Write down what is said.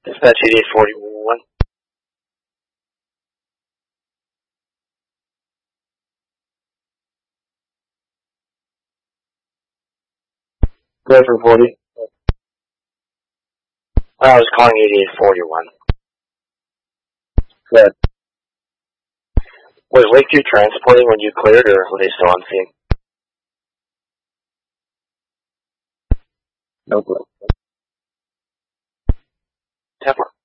Dispatch 8841. Go for 40. I was calling 8841. Good. Was Lakeview transporting when you cleared, or were they still on scene? No clue. 10-4.